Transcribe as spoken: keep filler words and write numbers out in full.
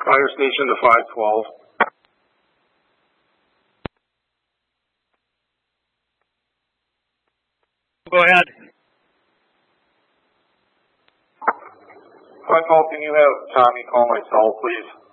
Fire station to five twelve. Go ahead. five twelve, can you have Tommy call my cell, please?